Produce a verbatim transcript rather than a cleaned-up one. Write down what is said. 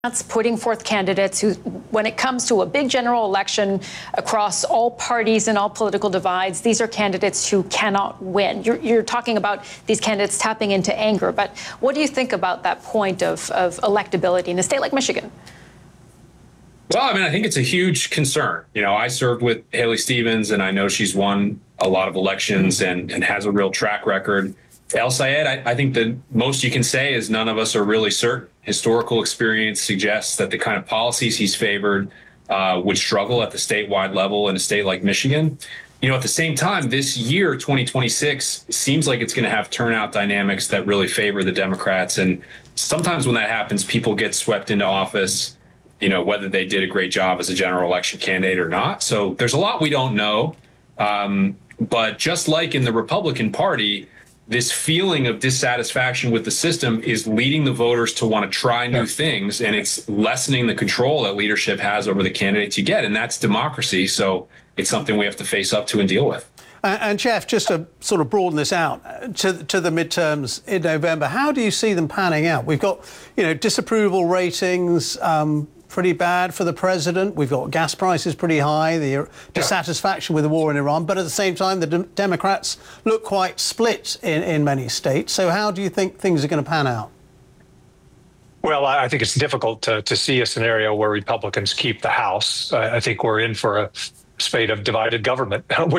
That's putting forth candidates who, when it comes to a big general election across all parties and all political divides, these are candidates who cannot win. You're, you're talking about these candidates tapping into anger, but what do you think about that point of, of electability in a state like Michigan? Well, I mean, I think it's a huge concern. You know, I served with Haley Stevens, and I know she's won a lot of elections and, and has a real track record. El-Sayed, I, I think the most you can say is none of us are really certain. Historical experience suggests that the kind of policies he's favored uh, would struggle at the statewide level in a state like Michigan. You know, at the same time, this year, twenty twenty-six, seems like it's going to have turnout dynamics that really favor the Democrats. And sometimes when that happens, people get swept into office, you know, whether they did a great job as a general election candidate or not. So there's a lot we don't know. Um, but just like in the Republican Party, this feeling of dissatisfaction with the system is leading the voters to want to try new things, and it's lessening the control that leadership has over the candidates you get, and that's democracy. So it's something we have to face up to and deal with. Uh, and Jeff, just to sort of broaden this out to, to the midterms in November, how do you see them panning out? We've got, you know, disapproval ratings um, pretty bad for the president. We've got gas prices pretty high, the dissatisfaction with the war in Iran. But at the same time, the de Democrats look quite split in, in many states. So how do you think things are going to pan out? Well, I think it's difficult to, to see a scenario where Republicans keep the House. I think we're in for a spate of divided government, which